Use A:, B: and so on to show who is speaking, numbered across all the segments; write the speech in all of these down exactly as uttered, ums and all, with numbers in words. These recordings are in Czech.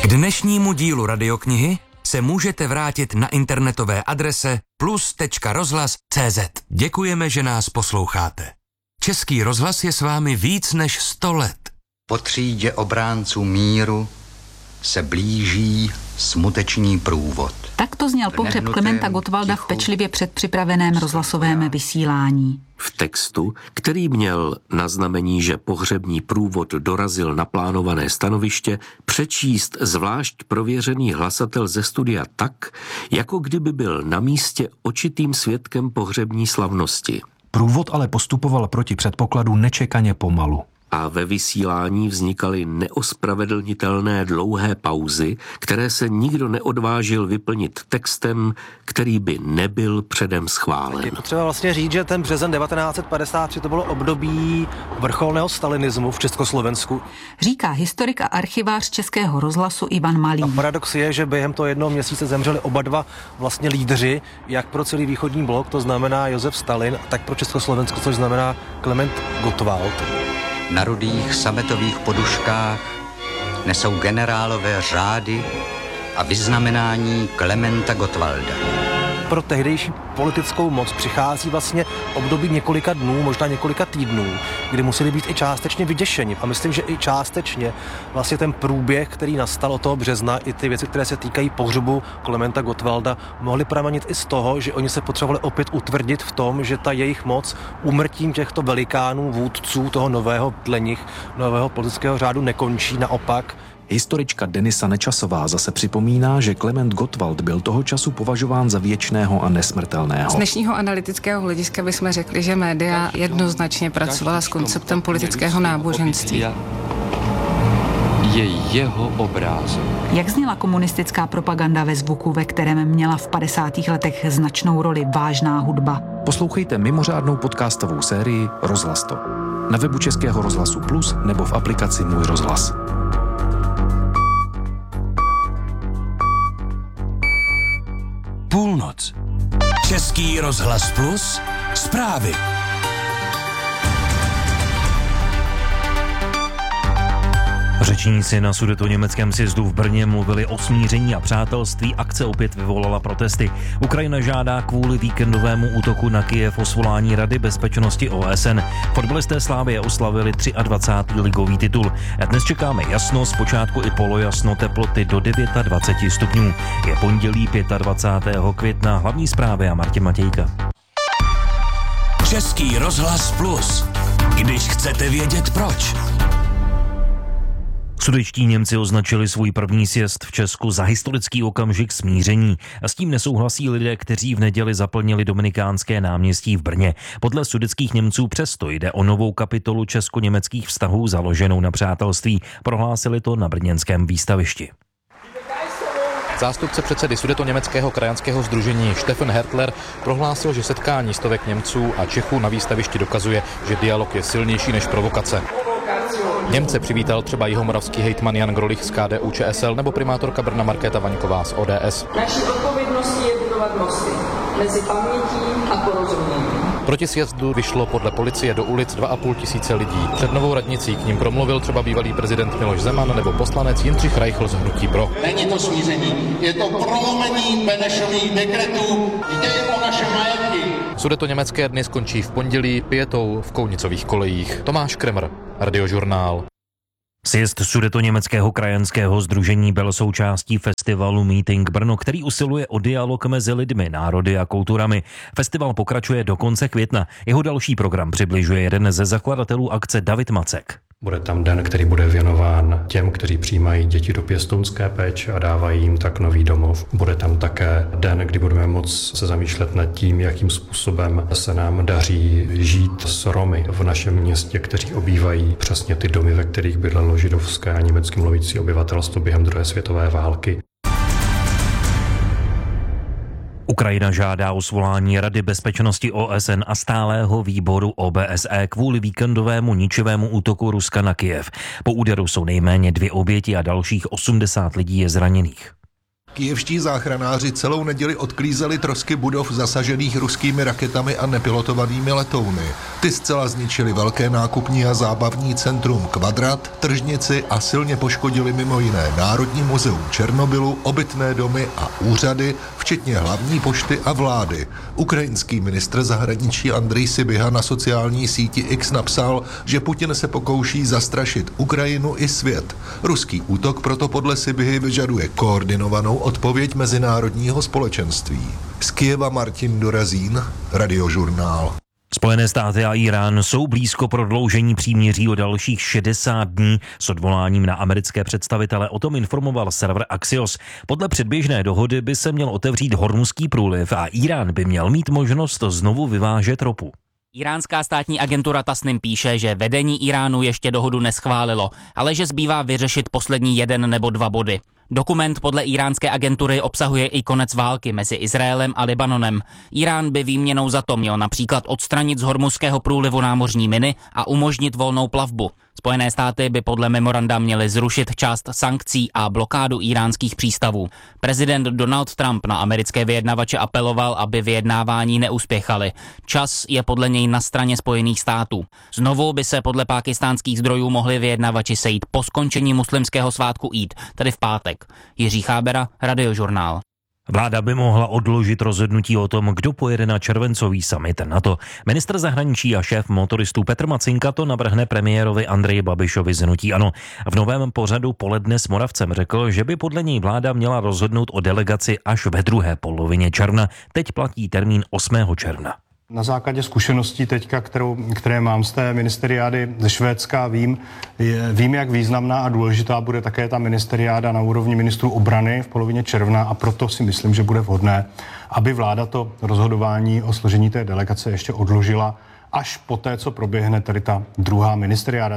A: K dnešnímu dílu Radioknihy se můžete vrátit na internetové adrese plus tečka rozhlas tečka cé zet. Děkujeme, že nás posloucháte. Český rozhlas je s vámi víc než sto let.
B: Po třídě obránců míru se blíží smuteční průvod.
C: Tak to zněl pohřeb Klementa Gottwalda v pečlivě předpřipraveném rozhlasovém vysílání.
D: V textu, který měl na znamení, že pohřební průvod dorazil na plánované stanoviště, přečíst zvlášť prověřený hlasatel ze studia tak, jako kdyby byl na místě očitým svědkem pohřební slavnosti.
E: Průvod ale postupoval proti předpokladu nečekaně pomalu.
D: A ve vysílání vznikaly neospravedlnitelné dlouhé pauzy, které se nikdo neodvážil vyplnit textem, který by nebyl předem schválen.
F: Je potřeba vlastně říct, že ten březen devatenáct set padesát tři to bylo období vrcholného stalinismu v Československu.
C: Říká historik a archivář Českého rozhlasu Ivan Malý.
F: A paradox je, že během toho jednoho měsíce zemřeli oba dva vlastně lídři, jak pro celý východní blok, to znamená Josef Stalin, tak pro Československo, což znamená Klement Gottwald.
B: Na rudých sametových poduškách nesou generálové řády a vyznamenání Klementa Gottwalda.
F: Pro tehdejší politickou moc přichází vlastně období několika dnů, možná několika týdnů, kdy museli být i částečně vyděšeni. A myslím, že i částečně vlastně ten průběh, který nastal od toho března, i ty věci, které se týkají pohřbu Klementa Gottwalda, mohly pramenit i z toho, že oni se potřebovali opět utvrdit v tom, že ta jejich moc úmrtím těchto velikánů, vůdců toho nového dle nich, nového politického řádu nekončí, naopak.
E: Historička Denisa Nečasová zase připomíná, že Klement Gottwald byl toho času považován za věčného a nesmrtelného.
G: Z dnešního analytického hlediska bychom řekli, že média jednoznačně pracovala s konceptem politického náboženství.
H: Je jeho obrázek.
C: Jak zněla komunistická propaganda ve zvuku, ve kterém měla v padesátých letech značnou roli vážná hudba?
E: Poslouchejte mimořádnou podcastovou sérii Rozhlas to. Na webu Českého rozhlasu Plus nebo v aplikaci Můj rozhlas.
A: Půlnoc. Český rozhlas Plus. Zprávy.
I: Řečníci na sudetoněmeckém sjezdu v Brně mluvili o smíření a přátelství, akce opět vyvolala protesty. Ukrajina žádá kvůli víkendovému útoku na Kyjev o svolání Rady bezpečnosti O S N. Fotbalisté Slavie oslavili dvacátý třetí ligový titul. A dnes čekáme jasno, zpočátku i polojasno, teploty do dvacet devět stupňů. Je pondělí dvacátého pátého května, hlavní zprávy a Martin Matějka.
A: Český rozhlas Plus. Když chcete vědět proč.
I: Sudetští Němci označili svůj první sjezd v Česku za historický okamžik smíření a s tím nesouhlasí lidé, kteří v neděli zaplnili Dominikánské náměstí v Brně. Podle sudetských Němců přesto jde o novou kapitolu česko-německých vztahů založenou na přátelství. Prohlásili to na brněnském výstavišti.
J: Zástupce předsedy Sudetoněmeckého krajanského sdružení Stefan Hertler prohlásil, že setkání stovek Němců a Čechů na výstavišti dokazuje, že dialog je silnější než provokace. Němce přivítal třeba jihomoravský hejtman Jan Grolich z K D U Č S L nebo primátorka Brna Markéta Vaňková z O D S.
K: Naší odpovědností je budovat mosty mezi pamětí a porozuměním.
J: Proti sjezdu vyšlo podle policie do ulic dva a půl tisíce lidí. Před Novou radnicí k ním promluvil třeba bývalý prezident Miloš Zeman nebo poslanec Jindřich Reichl z hnutí Pro.
L: Není to smíření, je to prolomení Benešových dekretů, jde o naše majetky.
J: Sudetoněmecké dny skončí v pondělí pětou v Kounicových kolejích. Tomáš Kremer, Radiožurnál.
I: Sjezd Sudetoněmeckého krajanského sdružení byl součástí festivalu Meeting Brno, který usiluje o dialog mezi lidmi, národy a kulturami. Festival pokračuje do konce května. Jeho další program přibližuje jeden ze zakladatelů akce David Macek.
M: Bude tam den, který bude věnován těm, kteří přijímají děti do pěstounské péče a dávají jim tak nový domov. Bude tam také den, kdy budeme moct se zamýšlet nad tím, jakým způsobem se nám daří žít s Romy v našem městě, kteří obývají přesně ty domy, ve kterých bydlelo židovské a německy mluvící obyvatelstvo během druhé světové války.
I: Ukrajina žádá o svolání Rady bezpečnosti O S N a stálého výboru O B S E kvůli víkendovému ničivému útoku Ruska na Kyjev. Po úderu jsou nejméně dvě oběti a dalších osmdesát lidí je zraněných.
H: Kyjevští záchranáři celou neděli odklízeli trosky budov zasažených ruskými raketami a nepilotovanými letouny. Ty zcela zničily velké nákupní a zábavní centrum Kvadrat, tržnici a silně poškodili mimo jiné Národní muzeum Černobylu, obytné domy a úřady, včetně hlavní pošty a vlády. Ukrajinský ministr zahraničí Andrej Sybiha na sociální síti X napsal, že Putin se pokouší zastrašit Ukrajinu i svět. Ruský útok proto podle Sybihy vyžaduje koordinovanou odpověď mezinárodního společenství. Z Kyjeva Martin Dorazín, Radiožurnál.
I: Spojené státy a Irán jsou blízko prodloužení příměří o dalších šedesát dní s odvoláním na americké představitele. O tom informoval server Axios. Podle předběžné dohody by se měl otevřít Hormuzský průliv a Irán by měl mít možnost znovu vyvážet ropu.
N: Iránská státní agentura Tasnim píše, že vedení Iránu ještě dohodu neschválilo, ale že zbývá vyřešit poslední jeden nebo dva body. Dokument podle iránské agentury obsahuje i konec války mezi Izraelem a Libanonem. Irán by výměnou za to měl například odstranit z Hormuzského průlivu námořní miny a umožnit volnou plavbu. Spojené státy by podle memoranda měly zrušit část sankcí a blokádu iránských přístavů. Prezident Donald Trump na americké vyjednavače apeloval, aby vyjednávání neuspěchali. Čas je podle něj na straně Spojených států. Znovu by se podle pákistánských zdrojů mohli vyjednavači sejít po skončení muslimského svátku Eid, tedy v pátek. Jiří Chábera, Radiožurnál.
I: Vláda by mohla odložit rozhodnutí o tom, kdo pojede na červencový summit NATO. Ministr zahraničí a šéf motoristů Petr Macinka to navrhne premiérovi Andreji Babišovi z hnutí ANO. V novém pořadu Poledne s Moravcem řekl, že by podle něj vláda měla rozhodnout o delegaci až ve druhé polovině června. Teď platí termín osmého června.
O: Na základě zkušeností teďka, kterou, které mám z té ministeriády ze Švédska, vím, je, vím, jak významná a důležitá bude také ta ministeriáda na úrovni ministrů obrany v polovině června a proto si myslím, že bude vhodné, aby vláda to rozhodování o složení té delegace ještě odložila až poté, co proběhne tady ta druhá ministeriáda.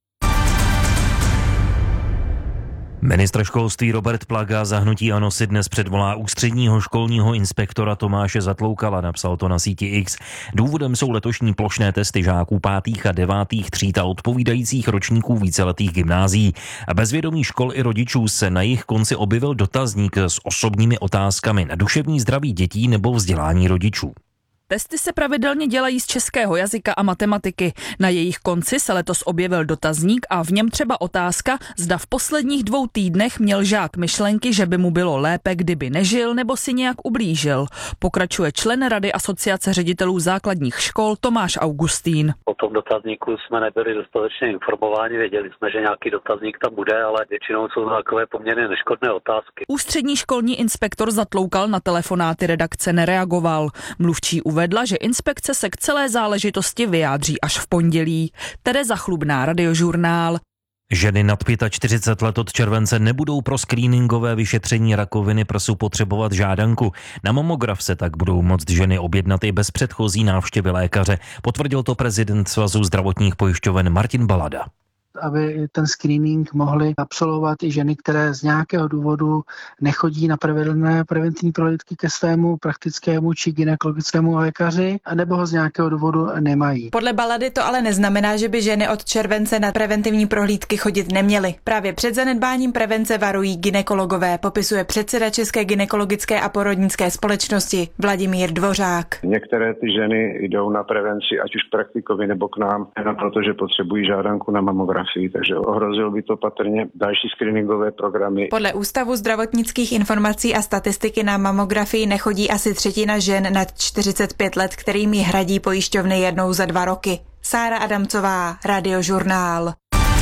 I: Ministr školství Robert Plaga za hnutí ANO si dnes předvolá ústředního školního inspektora Tomáše Zatloukala, napsal to na síti X. Důvodem jsou letošní plošné testy žáků pátých a devátých tříd a odpovídajících ročníků víceletých gymnázií. Bez vědomí škol i rodičů se na jejich konci objevil dotazník s osobními otázkami na duševní zdraví dětí nebo vzdělání rodičů.
P: Testy se pravidelně dělají z českého jazyka a matematiky. Na jejich konci se letos objevil dotazník a v něm třeba otázka, zda v posledních dvou týdnech měl žák myšlenky, že by mu bylo lépe, kdyby nežil nebo si nějak ublížil. Pokračuje člen Rady Asociace ředitelů základních škol Tomáš Augustín.
Q: O tom dotazníku jsme nebyli dostatečně informováni, věděli jsme, že nějaký dotazník tam bude, ale většinou jsou to takové poměrně neškodné otázky.
P: Ústřední školní inspektor Zatloukal na telefonáty redakce nereagoval. Mluvčí uvedla, že inspekce se k celé záležitosti vyjádří až v pondělí. Tereza Chlubná, Radiožurnál.
I: Ženy nad čtyřicet pět let od července nebudou pro screeningové vyšetření rakoviny prsu potřebovat žádanku. Na mamograf se tak budou moct ženy objednat i bez předchozí návštěvy lékaře. Potvrdil to prezident Svazu zdravotních pojišťoven Martin Balada.
R: Aby ten screening mohly absolvovat i ženy, které z nějakého důvodu nechodí na pravidelné preventivní prohlídky ke svému praktickému či gynekologickému lékaři, nebo ho z nějakého důvodu nemají.
S: Podle Balady to ale neznamená, že by ženy od července na preventivní prohlídky chodit neměly. Právě před zanedbáním prevence varují gynekologové, popisuje předseda České gynekologické a porodnické společnosti Vladimír Dvořák.
T: Některé ty ženy jdou na prevenci, ať už praktikovi nebo k nám, protože potřebují žádanku na mamograf. Takže ohrozilo by to patrně další screeningové programy.
S: Podle Ústavu zdravotnických informací a statistiky na mamografii nechodí asi třetina žen nad čtyřicet pět let, kterým ji hradí pojišťovny jednou za dva roky. Sára Adamcová, Radiožurnál.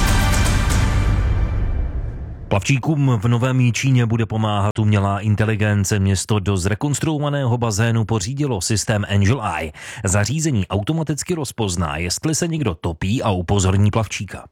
I: Plavčíkům v Novém Jičíně bude pomáhat umělá inteligence. Město do zrekonstruovaného bazénu pořídilo systém Angel Eye. Zařízení automaticky rozpozná, jestli se někdo topí a upozorní plavčíka.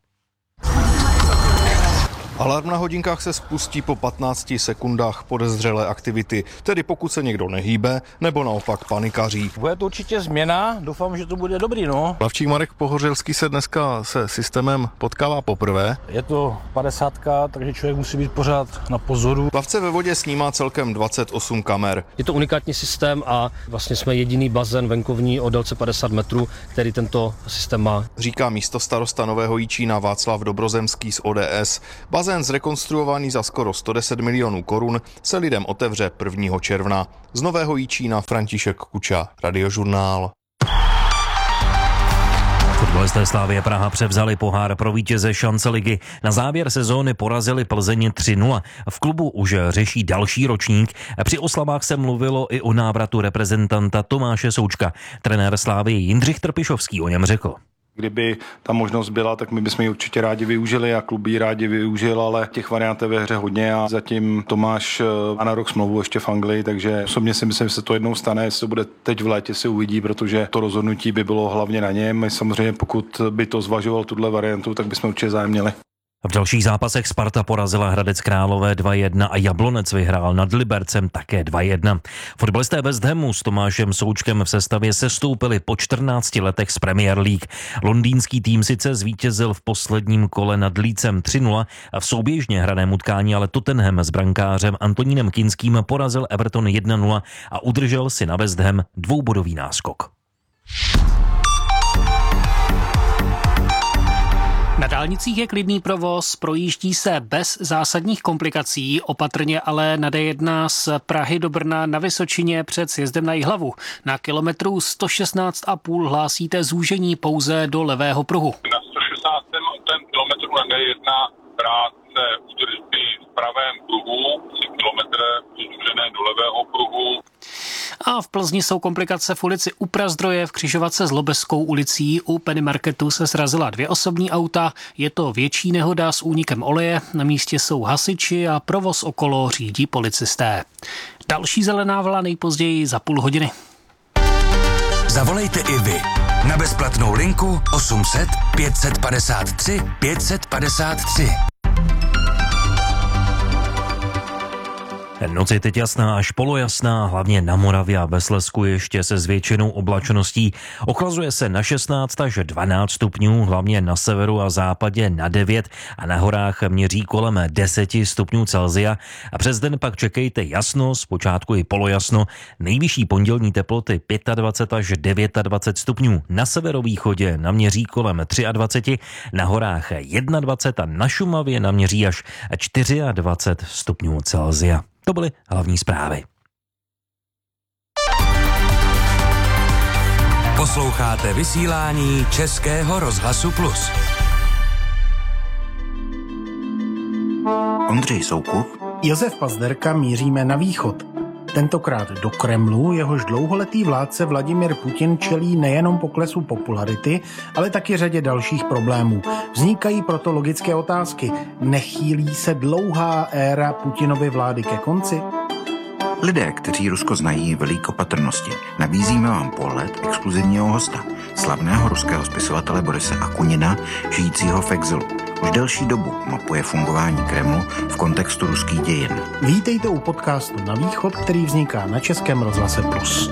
U: Alarm na hodinkách se spustí po patnácti sekundách podezřelé aktivity, tedy pokud se někdo nehýbe nebo naopak panikaří.
V: Bude to určitě změna, doufám, že to bude dobrý, no.
U: Plavčík Marek Pohořelský se dneska se systémem potkává poprvé.
V: Je to padesátka, takže člověk musí být pořád na pozoru.
U: Plavce ve vodě snímá celkem dvacet osm kamer.
W: Je to unikátní systém a vlastně jsme jediný bazén venkovní o délce padesát metrů, který tento systém má.
U: Říká místostarosta Nového Jičína Václav Dobrozemský z O D S. Bazén Bazén zrekonstruovaný za skoro sto deset milionů korun se lidem otevře prvního června. Z Nového Jičína František Kuča, Radiožurnál.
I: Fotbalisté Slavie Praha převzali pohár pro vítěze šance ligy. Na závěr sezóny porazili Plzeň tři nula. V klubu už řeší další ročník. Při oslavách se mluvilo i o návratu reprezentanta Tomáše Součka. Trenér Slavie Jindřich Trpišovský o něm řekl.
V: Kdyby ta možnost byla, tak my bychom ji určitě rádi využili a klub ji rádi využil, ale těch variant je ve hře hodně a zatím Tomáš má na rok smlouvu ještě v Anglii, takže osobně si myslím, že se to jednou stane, jestli to bude teď v létě, si uvidí, protože to rozhodnutí by bylo hlavně na něm. My samozřejmě, pokud by to zvažoval tuhle variantu, tak bychom určitě zájem měli.
I: V dalších zápasech Sparta porazila Hradec Králové dva jedna a Jablonec vyhrál nad Libercem také dva jedna. Fotbalisté West Hamu s Tomášem Součkem v sestavě sestoupili po čtrnácti letech z Premier League. Londýnský tým sice zvítězil v posledním kole nad Leedsem tři nula a v souběžně hraném utkání, ale Tottenham s brankářem Antonínem Kinským porazil Everton jedna nula a udržel si na West Ham dvoubodový náskok.
B: Na dálnicích je klidný provoz, projíždí se bez zásadních komplikací, opatrně ale na D jedna z Prahy do Brna na Vysočině před sjezdem na Jihlavu. Na kilometru sto šestnáct a půl hlásíte zúžení pouze do levého pruhu.
D: Na sto šestnáctém kilometru na D jedna krátce údržby v pravém pruhu, tři kilometry zúžené do levého pruhu.
B: A v Plzni jsou komplikace v ulici U Prazdroje v křižovatce s Lobeskou ulicí. U Penny Marketu se srazila dvě osobní auta. Je to větší nehoda s únikem oleje. Na místě jsou hasiči a provoz okolo řídí policisté. Další zelená vlna nejpozději za půl hodiny.
A: Zavolejte i vy na bezplatnou linku osm set pět set padesát tři pět set padesát tři.
I: Noc je teď jasná až polojasná, hlavně na Moravě a ve Slezsku ještě se zvětšenou oblačností. Ochlazuje se na šestnáct až dvanáct stupňů, hlavně na severu a západě na devět a na horách měří kolem deset stupňů Celsia. A přes den pak čekejte jasno, zpočátku i polojasno. Nejvyšší pondělní teploty dvacet pět až dvacet devět stupňů. Na severovýchodě naměří kolem dvacet tři, na horách dvacet jedna a na Šumavě naměří až dvacet čtyři stupňů Celsia. To byly hlavní zprávy.
A: Posloucháte vysílání Českého rozhlasu Plus.
F: Ondřej Soukup, Josef Pazderka, míříme na východ. Tentokrát do Kremlu, jehož dlouholetý vládce Vladimir Putin čelí nejenom poklesu popularity, ale taky řadě dalších problémů. Vznikají proto logické otázky. Nechýlí se dlouhá éra Putinovy vlády ke konci?
X: Lidé, kteří Rusko znají, velí k opatrnosti. Nabízíme vám pohled exkluzivního hosta, slavného ruského spisovatele Borise Akunina, žijícího v exilu. Už delší dobu mapuje fungování Kremlu v kontextu ruských dějin.
F: Vítejte u podcastu Na východ, který vzniká na Českém rozhlase Plus.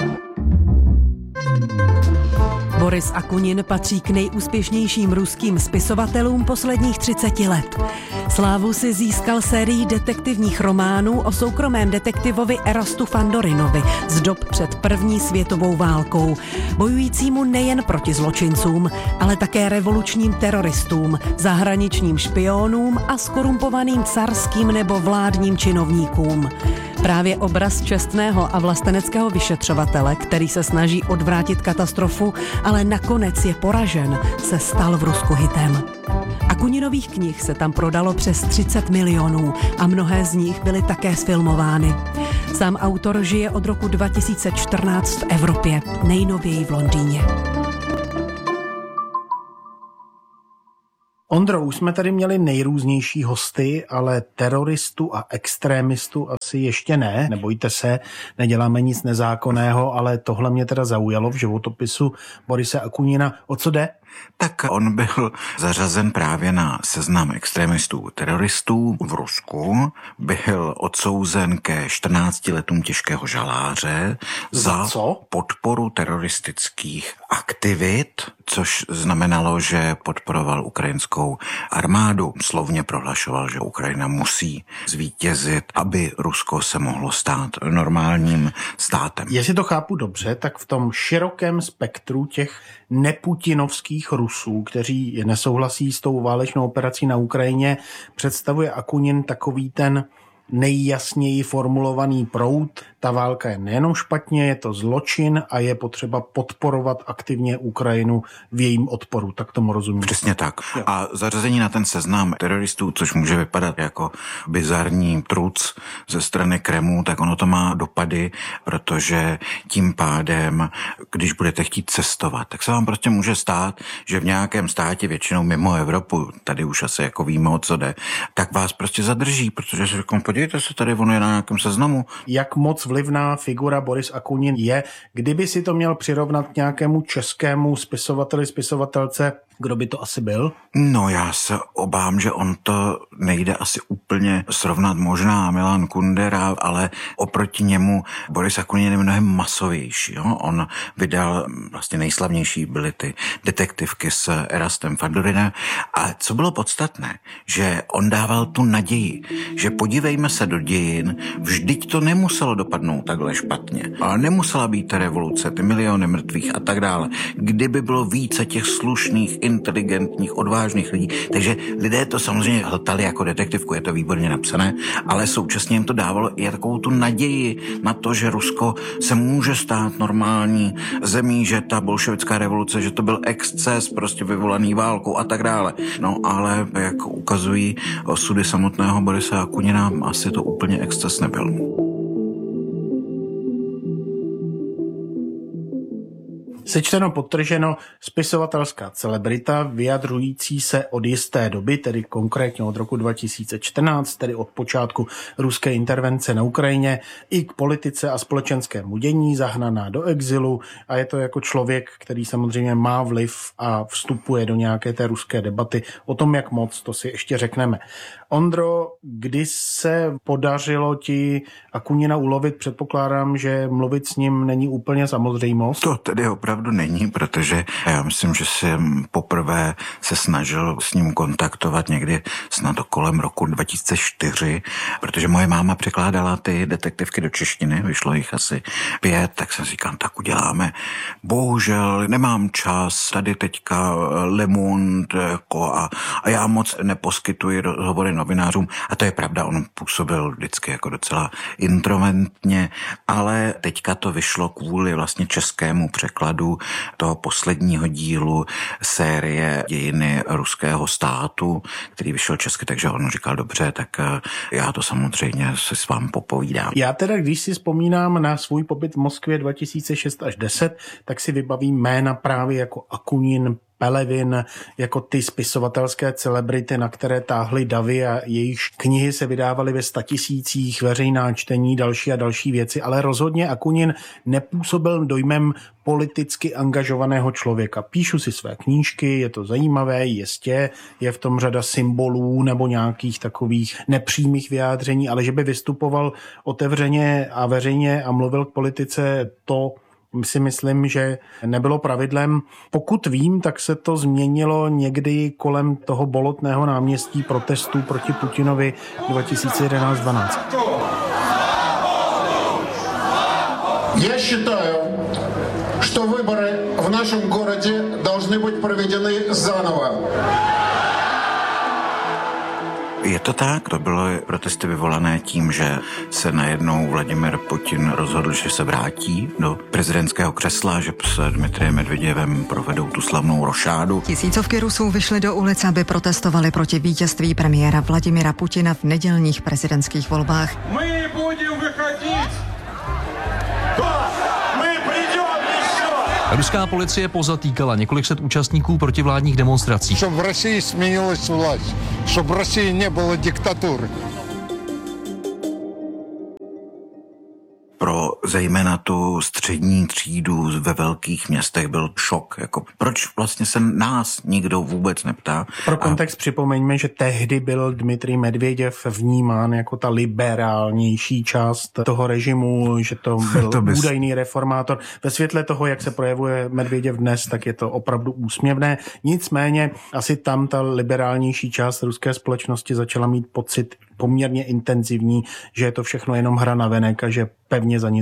Y: Boris Akunin patří k nejúspěšnějším ruským spisovatelům posledních třiceti let. Slávu si získal sérií detektivních románů o soukromém detektivovi Erastu Fandorinovi z dob před první světovou válkou, bojujícímu nejen proti zločincům, ale také revolučním teroristům, zahraničním špionům a skorumpovaným carským nebo vládním činovníkům. Právě obraz čestného a vlasteneckého vyšetřovatele, který se snaží odvrátit katastrofu, ale nakonec je poražen, se stal v Rusku hitem. Akuninových knih se tam prodalo přes třicet milionů a mnohé z nich byly také sfilmovány. Sám autor žije od roku dva tisíce čtrnáct v Evropě, nejnověji v Londýně.
F: Ondro, už jsme tady měli nejrůznější hosty, ale teroristu a extrémistu asi ještě ne. Nebojte se, neděláme nic nezákonného, ale tohle mě teda zaujalo v životopisu Borise Akunina. O co jde?
X: Tak on byl zařazen právě na seznam extremistů teroristů v Rusku, byl odsouzen ke čtrnácti letům těžkého žaláře za, za
F: co?
X: podporu teroristických aktivit, což znamenalo, že podporoval ukrajinskou armádu. Slovně prohlašoval, že Ukrajina musí zvítězit, aby Rusko se mohlo stát normálním státem.
F: Jestli to chápu dobře, tak v tom širokém spektru těch neputinovských velkých Rusů, kteří nesouhlasí s tou válečnou operací na Ukrajině, představuje Akunin takový ten nejjasněji formulovaný proud. Ta válka je nejenom špatně, je to zločin a je potřeba podporovat aktivně Ukrajinu v jejím odporu. Tak tomu rozumím.
X: Přesně tak. A zařazení na ten seznam teroristů, což může vypadat jako bizarní truc ze strany Kremlu, tak ono to má dopady, protože tím pádem, když budete chtít cestovat, tak se vám prostě může stát, že v nějakém státě, většinou mimo Evropu, tady už asi jako víme, o co jde, tak vás prostě zadrží, protože si řeknou, podívejte se, tady ono je na nějakém seznamu.
F: Jak moc vlivná figura Boris Akunin je, kdyby si to měl přirovnat k nějakému českému spisovateli, spisovatelce, kdo by to asi byl?
X: No já se obávám, že on to nejde asi úplně srovnat, možná Milan Kundera, ale oproti němu Boris Akunin je mnohem masovější. Jo? On vydal, vlastně nejslavnější byly ty detektivky s Erastem Fandorinem. A co bylo podstatné, že on dával tu naději, že podívejme se do dějin, vždyť to nemuselo dopadnout takhle špatně. Ale nemusela být ta revoluce, ty miliony mrtvých a tak dále. Kdyby bylo více těch slušných, inteligentních, odvážných lidí. Takže lidé to samozřejmě hltali jako detektivku, je to výborně napsané, ale současně jim to dávalo i takovou tu naději na to, že Rusko se může stát normální zemí, že ta bolševická revoluce, že to byl exces prostě vyvolaný válkou a tak dále. No ale jak ukazují osudy samotného Borise Akunina, asi to úplně exces nebyl.
F: Sečteno podtrženo, spisovatelská celebrita, vyjadřující se od jisté doby, tedy konkrétně od roku dva tisíce čtrnáct, tedy od počátku ruské intervence na Ukrajině, i k politice a společenskému dění, zahnaná do exilu, a je to jako člověk, který samozřejmě má vliv a vstupuje do nějaké té ruské debaty. O tom, jak moc, to si ještě řekneme. Ondro, kdy se podařilo ti Akunina ulovit? Předpokládám, že mluvit s ním není úplně samozřejmost.
X: To tedy opravdu není, protože já myslím, že jsem poprvé se snažil s ním kontaktovat někdy snad kolem roku dva tisíce čtyři, protože moje máma překládala ty detektivky do češtiny, vyšlo jich asi pět, tak jsem si říkal, tak uděláme. Bohužel nemám čas, tady teďka Le Monde jako a, a já moc neposkytuji rozhovory novinářům, a to je pravda, on působil vždycky jako docela introvertně, ale teďka to vyšlo kvůli vlastně českému překladu toho posledního dílu série Dějiny ruského státu, který vyšel česky, takže on říkal, dobře, tak já to samozřejmě si s vám popovídám.
F: Já teda, když si vzpomínám na svůj pobyt v Moskvě dva tisíce šest až deset, tak si vybavím jména právě jako Akunin, Pelevin, jako ty spisovatelské celebrity, na které táhly davy a jejichž knihy se vydávaly ve statisících, veřejná čtení, další a další věci, ale rozhodně Akunin nepůsobil dojmem politicky angažovaného člověka. Píšu si své knížky, je to zajímavé, jistě, je v tom řada symbolů nebo nějakých takových nepřímých vyjádření, ale že by vystupoval otevřeně a veřejně a mluvil k politice, to si myslím, že nebylo pravidlem. Pokud vím, tak se to změnilo někdy kolem toho Bolotného náměstí protestů proti Putinovi dva tisíce jedenáct dvanáct.
C: Já считаю, что выборы в нашем городе должны быть проведены заново.
X: Je to tak, to byly protesty vyvolané tím, že se najednou Vladimir Putin rozhodl, že se vrátí do prezidentského křesla, že s Dmitrijem Medvěděvem provedou tu slavnou rošádu.
E: Tisícovky Rusů vyšly do ulic, aby protestovali proti vítězství premiéra Vladimira Putina v nedělních prezidentských volbách.
C: My budeme vychodit!
G: Ruská policie pozatýkala několik set účastníků protivládních demonstrací.
C: Щоб в России сменилась власть, чтобы в России не было диктатуры.
X: Pro zejména tu střední třídu ve velkých městech byl šok. Jako, proč vlastně se nás nikdo vůbec neptá?
F: Pro kontext a... připomeňme, že tehdy byl Dmitrij Medvěděv vnímán jako ta liberálnější část toho režimu, že to byl to bys... údajný reformátor. Ve světle toho, jak se projevuje Medvěděv dnes, tak je to opravdu úsměvné. Nicméně asi tam ta liberálnější část ruské společnosti začala mít pocit poměrně intenzivní, že je to všechno jenom hra na venek a že pevně za nitky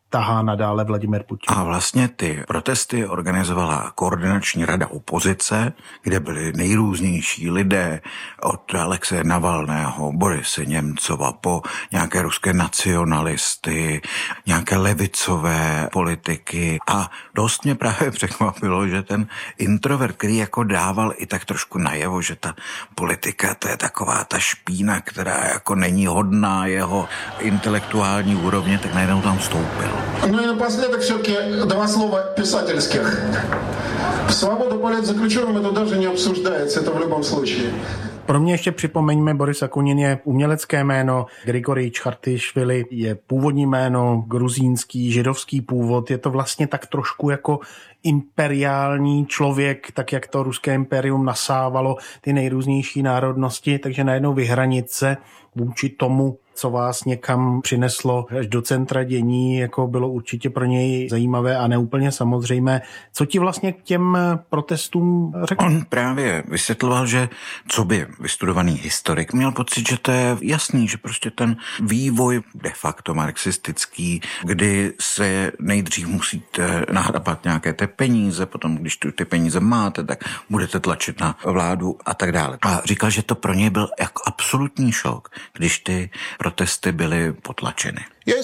F: tahá nadále Vladimir Putin.
X: A vlastně ty protesty organizovala Koordinační rada opozice, kde byli nejrůznější lidé od Alexeje Navalného, Borise Němcova po nějaké ruské nacionalisty, nějaké levicové politiky. A dost mě právě překvapilo, že ten introvert, který jako dával i tak trošku najevo, že ta politika to je taková ta špína, která jako není hodná jeho intelektuální úrovně, tak najednou tam vstoupil.
H: Ну и напоследок все-таки два слова писательских. Свобода политзаключенным это даже не обсуждается, это в любом случае.
F: Pro mě ještě připomeňme, Boris Akunin je umělecké jméno, Grigorij Čchartyšvili je původní jméno, gruzínský, židovský původ, je to vlastně tak trošku jako imperiální člověk, tak jak to ruské imperium nasávalo ty nejrůznější národnosti, takže najednou vyhranit se vůči tomu, co vás někam přineslo až do centra dění, jako bylo určitě pro něj zajímavé a neúplně samozřejmé. Co ti vlastně k těm protestům řekl?
X: On právě vysvětloval, že co by vystudovaný historik měl pocit, že to je jasný, že prostě ten vývoj de facto marxistický, kdy se nejdřív musíte nahrabat nějaké ty peníze, potom když tu ty peníze máte, tak budete tlačit na vládu a tak dále. A říkal, že to pro něj byl jako absolutní šok, když ty protesty byly potlačeny.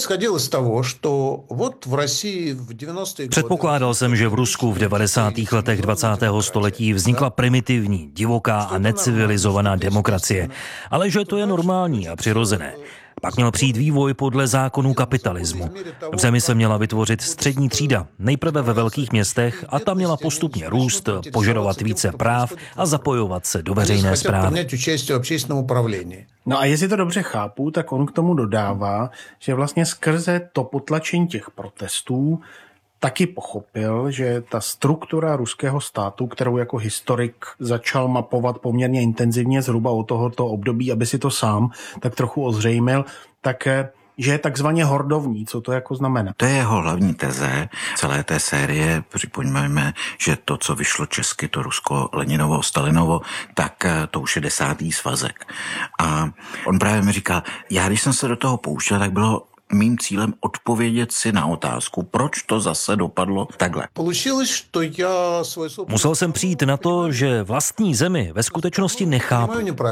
I: Předpokládal jsem, že v Rusku v devadesátých letech dvacátého století vznikla primitivní, divoká a necivilizovaná demokracie, ale že to je normální a přirozené. Pak měl přijít vývoj podle zákonů kapitalismu. V zemi se měla vytvořit střední třída, nejprve ve velkých městech, a ta měla postupně růst, požadovat více práv a zapojovat se do veřejné správy.
F: No a jestli to dobře chápu, tak on k tomu dodává, že vlastně skrze to potlačení těch protestů taky pochopil, že ta struktura ruského státu, kterou jako historik začal mapovat poměrně intenzivně zhruba od tohoto období, aby si to sám tak trochu ozřejmil, tak že je takzvaně hordovní. Co to jako znamená?
X: To je jeho hlavní teze celé té série. Připomeňme, že to, co vyšlo česky, to Rusko-Leninovo, Stalinovo, tak to už je desátý svazek. A on právě mi říkal, já když jsem se do toho pouštěl, tak bylo mým cílem odpovědět si na otázku, proč to zase dopadlo takhle.
I: Musel jsem přijít na to, že vlastní zemi ve skutečnosti nechápu.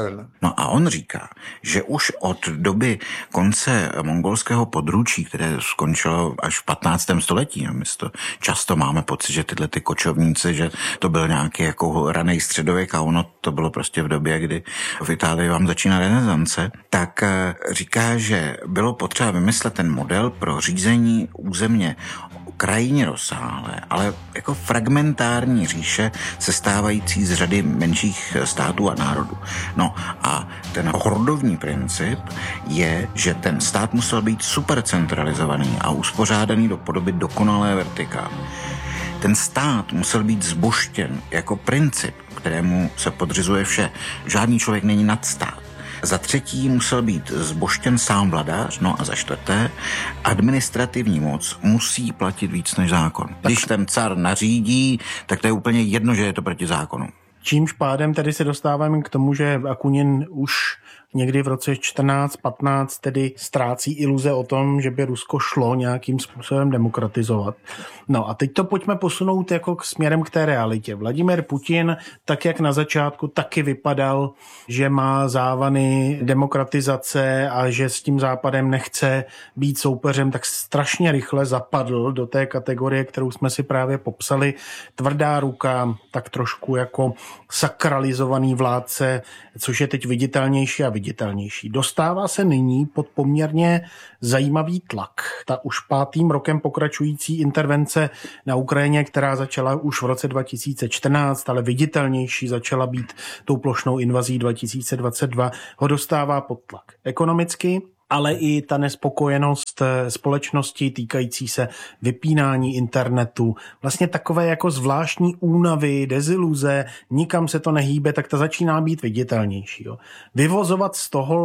X: No a on říká, že už od doby konce mongolského područí, které skončilo až v patnáctém století, my to často máme pocit, že tyhle ty kočovníci, že to byl nějaký jako raný středověk a ono to bylo prostě v době, kdy v Itálii vám začíná renesance, tak říká, že bylo potřeba vymyslet ten model pro řízení územně krajně rozsáhlé, ale jako fragmentární říše sestávající z řady menších států a národů. No a ten hordovní princip je, že ten stát musel být supercentralizovaný a uspořádaný do podoby dokonalé vertikály. Ten stát musel být zbožtěn jako princip, kterému se podřizuje vše. Žádný člověk není nad stát. Za třetí musel být zbožtěn sám vladař, no a za čtvrté, administrativní moc musí platit víc než zákon. Když ten car nařídí, tak to je úplně jedno, že je to proti zákonu.
F: Čímž pádem tedy se dostáváme k tomu, že Akunin už někdy v roce čtrnáct patnáct tedy ztrácí iluze o tom, že by Rusko šlo nějakým způsobem demokratizovat. No a teď to pojďme posunout jako k směrem k té realitě. Vladimir Putin, tak jak na začátku, taky vypadal, že má závany demokratizace a že s tím Západem nechce být soupeřem, tak strašně rychle zapadl do té kategorie, kterou jsme si právě popsali. Tvrdá ruka, tak trošku jako sakralizovaný vládce, což je teď viditelnější a viditelnější. Dostává se nyní pod poměrně zajímavý tlak. Ta už pátým rokem pokračující intervence na Ukrajině, která začala už v roce dva tisíce čtrnáct, ale viditelnější začala být tou plošnou invazí dva tisíce dvacet dva, ho dostává pod tlak. Ekonomicky, ale i ta nespokojenost společnosti týkající se vypínání internetu, vlastně takové jako zvláštní únavy, deziluze, nikam se to nehýbe, tak ta začíná být viditelnější. Jo. Vyvozovat z toho lze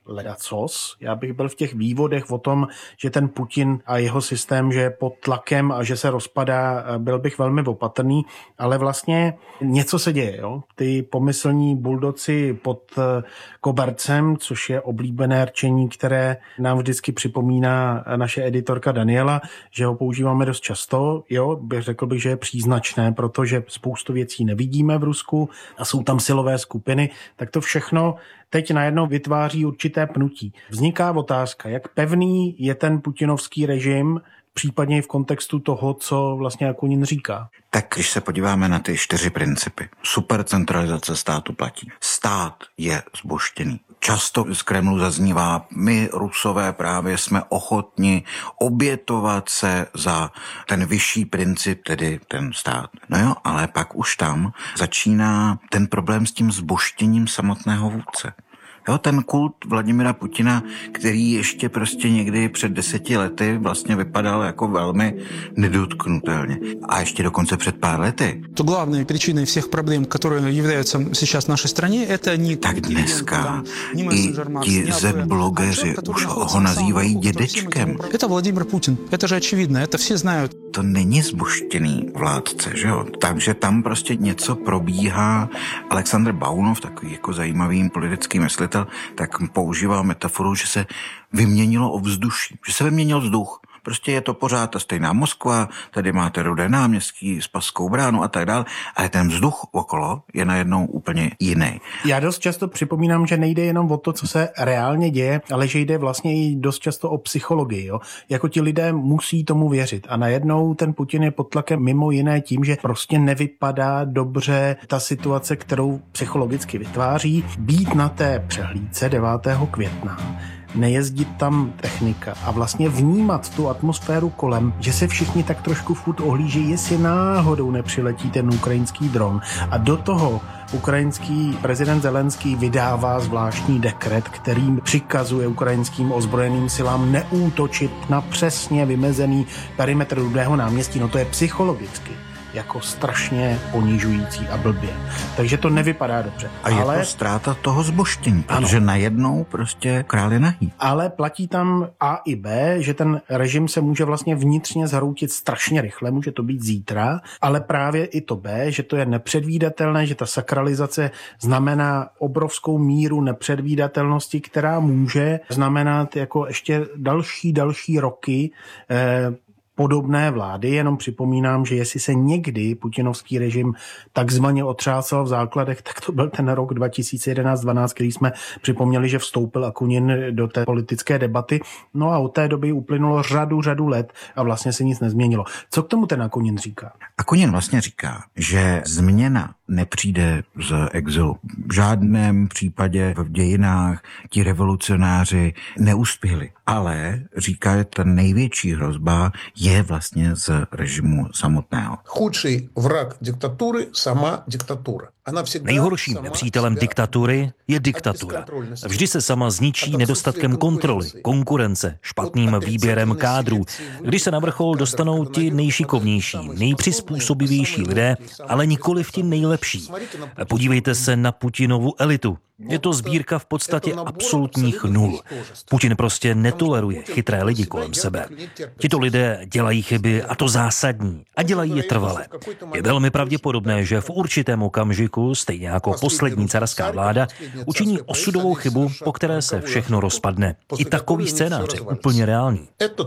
F: ledacos. Já bych byl v těch vývodech o tom, že ten Putin a jeho systém, že je pod tlakem a že se rozpadá, byl bych velmi opatrný, ale vlastně něco se děje. Jo? Ty pomyslní buldoci pod kobercem, což je oblíbené rčení, které nám vždycky připomíná naše editorka Daniela, že ho používáme dost často. Jo, bych řekl bych, že je příznačné, protože spoustu věcí nevidíme v Rusku a jsou tam silové skupiny, tak to všechno teď najednou vytváří určité pnutí. Vzniká otázka, jak pevný je ten putinovský režim, případně i v kontextu toho, co vlastně Akunin říká.
X: Tak když se podíváme na ty čtyři principy, supercentralizace státu platí. Stát je zbožtěný. Často z Kremlu zaznívá, my Rusové právě jsme ochotni obětovat se za ten vyšší princip, tedy ten stát. No jo, ale pak už tam začíná ten problém s tím zbožtěním samotného vůdce. Jo, ten kult Vladimira Putina, který ještě prostě někdy před deseti lety vlastně vypadal jako velmi nedotknutelně. A ještě dokonce před pár lety.
J: To hlavní příčinou všech problémů, které являются сейчас в нашей стране, это не...
X: Tak dneska i ti Z-blogeři už ho nazývají dědečkem.
J: Это Владимир Путин, это же очевидно, это все знают.
X: To není zbožtěný vládce, že jo? Takže tam prostě něco probíhá. Alexandr Baunov, takový jako zajímavý politický myslitel, tak používá metaforu, že se vyměnilo ovzduší, že se vyměnil vzduch. Prostě je to pořád ta stejná Moskva, tady máte Rudé náměstí, Spasskou bránu a tak dále, ale ten vzduch okolo je najednou úplně jiný.
F: Já dost často připomínám, že nejde jenom o to, co se reálně děje, ale že jde vlastně i dost často o psychologii. Jo? Jako ti lidé musí tomu věřit a najednou ten Putin je pod tlakem mimo jiné tím, že prostě nevypadá dobře ta situace, kterou psychologicky vytváří. Být na té přehlídce devátého května, nejezdit tam technika a vlastně vnímat tu atmosféru kolem, že se všichni tak trošku furt ohlíží, jestli náhodou nepřiletí ten ukrajinský dron. A do toho ukrajinský prezident Zelenský vydává zvláštní dekret, kterým přikazuje ukrajinským ozbrojeným silám neútočit na přesně vymezený perimetr Rudého náměstí. No to je psychologicky jako strašně ponižující a blbě. Takže to nevypadá dobře.
X: A je ale to ztráta toho zbožtění, protože ano, najednou prostě král je nahý.
F: Ale platí tam A i B, že ten režim se může vlastně vnitřně zhroutit strašně rychle, může to být zítra, ale právě i to B, že to je nepředvídatelné, že ta sakralizace znamená obrovskou míru nepředvídatelnosti, která může znamenat jako ještě další, další roky eh, podobné vlády. Jenom připomínám, že jestli se někdy putinovský režim takzvaně otřásal v základech, tak to byl ten rok dva tisíce jedenáct dvanáct, který jsme připomněli, že vstoupil Akunin do té politické debaty. No a od té doby uplynulo řadu, řadu let a vlastně se nic nezměnilo. Co k tomu ten Akunin říká?
X: Akunin vlastně říká, že změna nepřijde z exilu. V žádném případě v dějinách ti revolucionáři neuspěli. Ale říká, že ta největší hrozba je vlastně z režimu samotného.
H: Chudší vrah diktatury, sama diktatura.
I: Nejhorším nepřítelem diktatury je diktatura. Vždy se sama zničí nedostatkem kontroly, konkurence, špatným výběrem kádrů, když se na vrchol dostanou ti nejšikovnější, nejpřizpůsobivější lidé, ale nikoli v ti nejlepší. Podívejte se na Putinovu elitu. Je to sbírka v podstatě absolutních nul. Putin prostě netoleruje chytré lidi kolem sebe. Tito lidé dělají chyby a to zásadní a dělají je trvale. Je velmi pravděpodobné, že v určitém okamžiku, stejně jako poslední carská vláda, učiní osudovou chybu, po které se všechno rozpadne. I takový scénář je úplně reálný.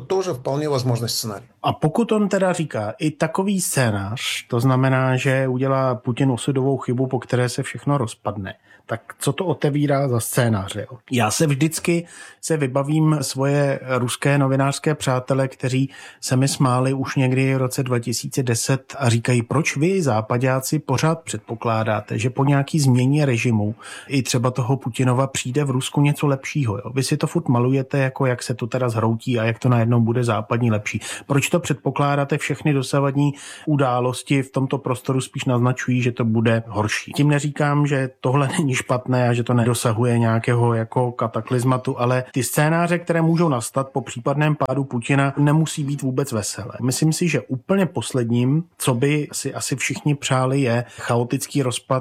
F: A pokud on teda říká i takový scénář, to znamená, že udělá Putin osudovou chybu, po které se všechno rozpadne, tak co to otevírá za scénáře? Já se vždycky se vybavím svoje ruské novinářské přátele, kteří se mi smáli už někdy v roce dva tisíce deset a říkají, proč vy západáci pořád předpokládáte, že po nějaký změně režimu i třeba toho Putinova přijde v Rusku něco lepšího. Jo? Vy si to furt malujete, jako jak se to teda zhroutí a jak to najednou bude západní lepší. Proč to předpokládáte? Všechny dosavadní události v tomto prostoru spíš naznačují, že to bude horší. Tím neříkám, že tohle není není špatné a že to nedosahuje nějakého jako kataklizmatu, ale ty scénáře, které můžou nastat po případném pádu Putina, nemusí být vůbec veselé. Myslím si, že úplně posledním, co by si asi všichni přáli, je chaotický rozpad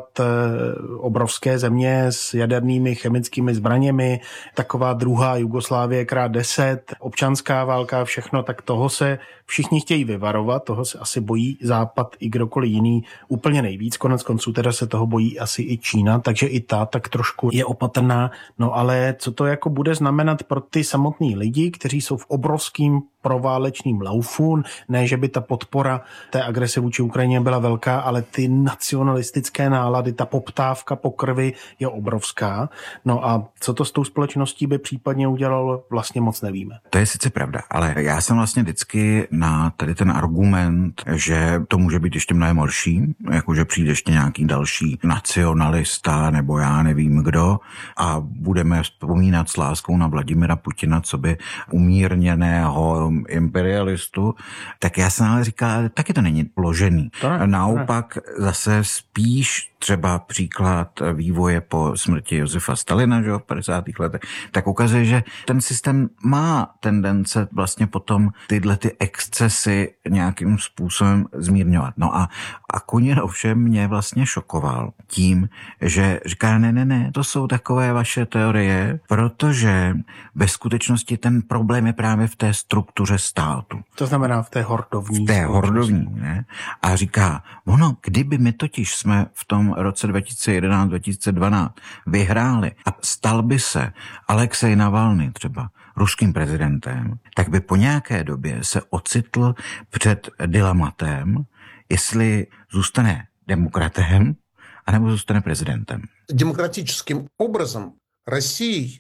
F: obrovské země s jadernými chemickými zbraněmi, taková druhá Jugoslávie krát deset, občanská válka, všechno, tak toho se všichni chtějí vyvarovat, toho se asi bojí Západ i kdokoliv jiný úplně nejvíc, konec konců teda se toho bojí asi i Čína, takže i ta tak trošku je opatrná, no ale co to jako bude znamenat pro ty samotný lidi, kteří jsou v obrovským proválečným laufu, ne, že by ta podpora té agrese vůči Ukrajině byla velká, ale ty nacionalistické nálady, ta poptávka po krvi je obrovská. No a co to s tou společností by případně udělalo, vlastně moc nevíme.
X: To je sice pravda, ale já jsem vlastně vždycky na tady ten argument, že to může být ještě mnohem horší, jakože přijde ještě nějaký další nacionalista nebo já nevím kdo a budeme vzpomínat s láskou na Vladimira Putina, co by umírněného imperialistu, tak já jsem ale říkal, taky to není vložený. To Naopak ne. Zase spíš třeba příklad vývoje po smrti Josefa Stalina, že v padesátých letech, tak ukazuje, že ten systém má tendence vlastně potom tyhle ty excesy nějakým způsobem zmírňovat. No a Akunin ovšem mě vlastně šokoval tím, že říká, ne, ne, ne, to jsou takové vaše teorie, protože ve skutečnosti ten problém je právě v té struktuře státu.
F: To znamená v té hordovní.
X: V té hordovní, ne? A říká, ono, kdyby my totiž jsme v tom roce dva tisíce jedenáct dva tisíce dvanáct vyhráli a stal by se Alexej Navalny třeba ruským prezidentem, tak by po nějaké době se ocitl před dilematem, jestli zůstane demokratem, anebo zůstane prezidentem.
H: Demokratickým obrazem Россией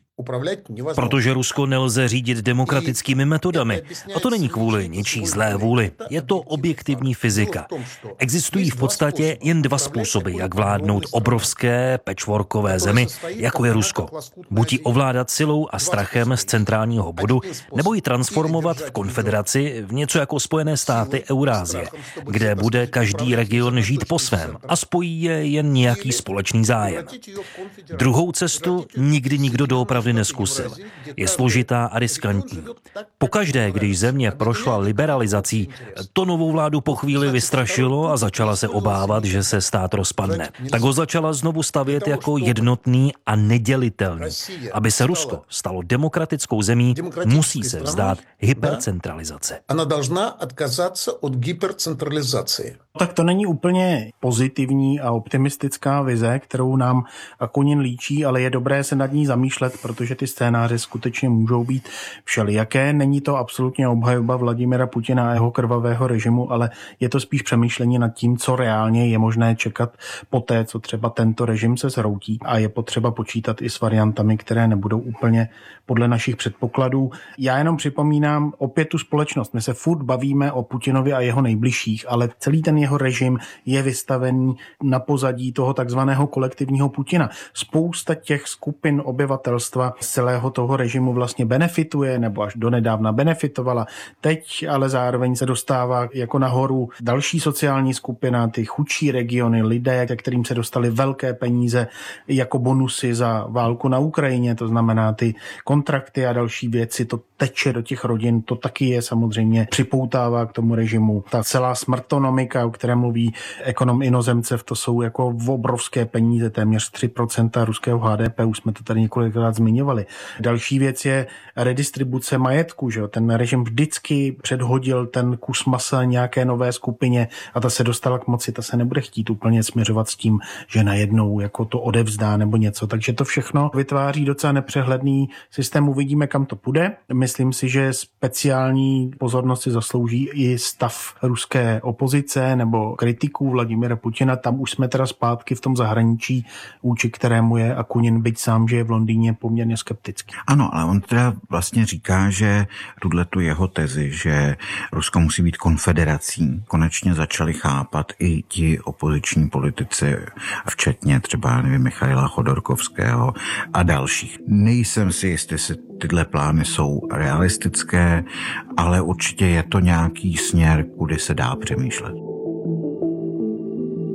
I: Protože Rusko nelze řídit demokratickými metodami. A to není kvůli něčí zlé vůli. Je to objektivní fyzika. Existují v podstatě jen dva způsoby, jak vládnout obrovské patchworkové zemi, jako je Rusko. Buď ji ovládat silou a strachem z centrálního bodu, nebo ji transformovat v konfederaci v něco jako Spojené státy Eurázie, kde bude každý region žít po svém a spojí je jen nějaký společný zájem. Druhou cestu nikdy nikdo doopravdy neskusil. Je složitá a riskantní. Pokaždé, když země prošla liberalizací, to novou vládu po chvíli vystrašilo a začala se obávat, že se stát rozpadne. Tak ho začala znovu stavět jako jednotný a nedělitelný. Aby se Rusko stalo demokratickou zemí, musí se vzdát hypercentralizace.
H: Ona должна отказаться od hypercentralizace.
F: Tak to není úplně pozitivní a optimistická vize, kterou nám Akunin líčí, ale je dobré se nad ní zamýšlet, protože ty scénáře skutečně můžou být všelijaké. Není to absolutně obhajoba Vladimira Putina a jeho krvavého režimu, ale je to spíš přemýšlení nad tím, co reálně je možné čekat poté, co třeba tento režim se zhroutí, a je potřeba počítat i s variantami, které nebudou úplně podle našich předpokladů. Já jenom připomínám opět tu společnost. My se furt bavíme o Putinovi a jeho nejbližších, ale celý ten jeho režim je vystavený na pozadí toho takzvaného kolektivního Putina. Spousta těch skupin obyvatelstva z celého toho režimu vlastně benefituje, nebo až donedávna benefitovala. Teď ale zároveň se dostává jako nahoru další sociální skupina, ty chudší regiony, lidé, ke kterým se dostaly velké peníze jako bonusy za válku na Ukrajině, to znamená ty kontrakty a další věci, to teče do těch rodin, to taky je samozřejmě připoutává k tomu režimu. Ta celá smrtonomika, o které mluví ekonom Inozemcev, to jsou jako obrovské peníze, téměř tři procenta ruského H D P, už jsme to tady několikrát zmiňovali. Další věc je redistribuce majetku, že jo? Ten režim vždycky předhodil ten kus masa nějaké nové skupině a ta se dostala k moci, ta se nebude chtít úplně směřovat s tím, že najednou jako to odevzdá nebo něco. Takže to všechno vytváří docela nepřehledný systém, uvidíme, kam to půjde. Myslím si, že speciální pozornost si zaslouží i stav ruské opozice nebo kritiků Vladimira Putina. Tam už jsme teda zpátky v tom zahraničí, vůči kterému je Akunin, byť sám, že je v Londýně poměrně skeptický.
X: Ano, ale on teda vlastně říká, že tuto jeho tezi, že Rusko musí být konfederací, konečně začali chápat i ti opoziční politici, včetně třeba, nevím, Michaila Chodorkovského a dalších. Nejsem si jistý, jestli tyhle plány jsou realistické, ale určitě je to nějaký směr, kudy se dá přemýšlet.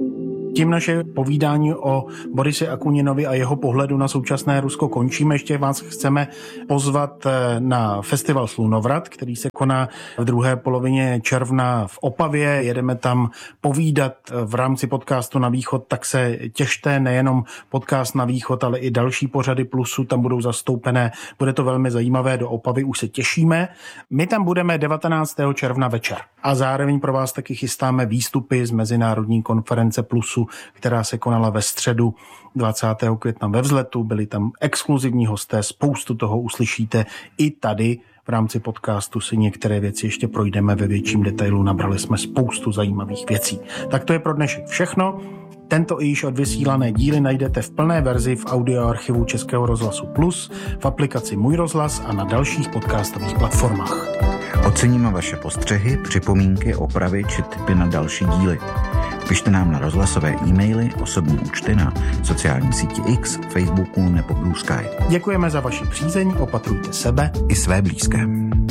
F: Tím naše povídání o Borisi Akuninovi a jeho pohledu na současné Rusko končíme. Ještě vás chceme pozvat na festival Slunovrat, který se koná v druhé polovině června v Opavě. Jedeme tam povídat v rámci podcastu Na východ, tak se těšte, nejenom podcast Na východ, ale i další pořady Plusu tam budou zastoupené. Bude to velmi zajímavé, do Opavy už se těšíme. My tam budeme devatenáctého června večer a zároveň pro vás taky chystáme výstupy z mezinárodní konference Plusu, která se konala ve středu dvacátého května ve Vzletu. Byli tam exkluzivní hosté, spoustu toho uslyšíte i tady. V rámci podcastu si některé věci ještě projdeme ve větším detailu. Nabrali jsme spoustu zajímavých věcí. Tak to je pro dnešek všechno. Tento i již odvysílané díly najdete v plné verzi v audioarchivu Českého rozhlasu Plus, v aplikaci Můj rozhlas a na dalších podcastových platformách.
X: Oceníme vaše postřehy, připomínky, opravy či tipy na další díly. Pište nám na rozhlasové e-maily, osobní účty na sociální síti X, Facebooku nebo Blue Sky.
F: Děkujeme za vaši přízeň, opatrujte sebe
X: i své blízké.